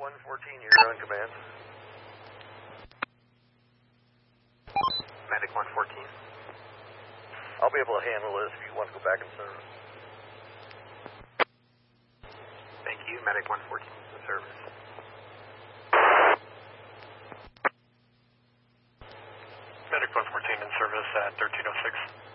114, you're on command. Medic 114. I'll be able to handle this if you want to go back in service. Thank you, Medic 114 in service. Medic 114 in service at 1306.